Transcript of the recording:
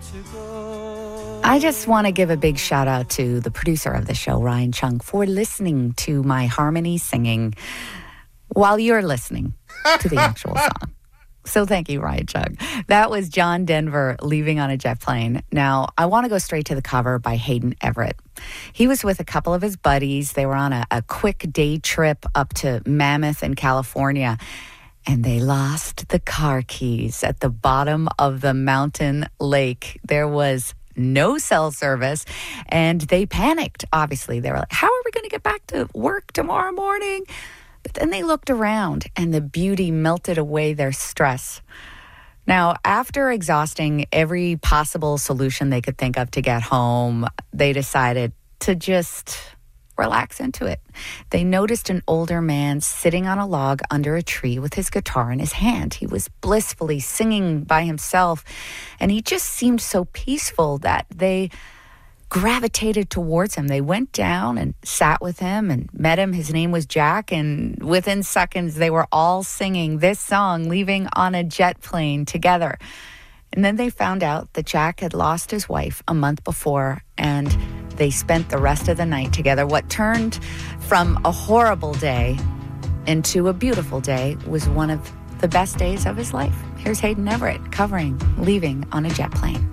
I just want to give a big shout out to the producer of the show, Ryan Chung, for listening to my harmony singing while you're listening to the actual song. So thank you, Ryan Chung. That was John Denver, Leaving on a Jet Plane. Now, I want to go straight to the cover by Hayden Everett. He was with a couple of his buddies. They were on a quick day trip up to Mammoth in California, and they lost the car keys at the bottom of the mountain lake. There was no cell service, and they panicked, obviously. They were like, how are we going to get back to work tomorrow morning? But then they looked around, and the beauty melted away their stress. Now, after exhausting every possible solution they could think of to get home, they decided to just relax into it. They noticed an older man sitting on a log under a tree with his guitar in his hand. He was blissfully singing by himself, and he just seemed so peaceful that they gravitated towards him. They went down and sat with him and met him. His name was Jack, and within seconds, they were all singing this song, Leaving on a Jet Plane, together. And then they found out that Jack had lost his wife a month before, and they spent the rest of the night together. What turned from a horrible day into a beautiful day was one of the best days of his life. Here's Hayden Everett covering Leaving on a Jet Plane.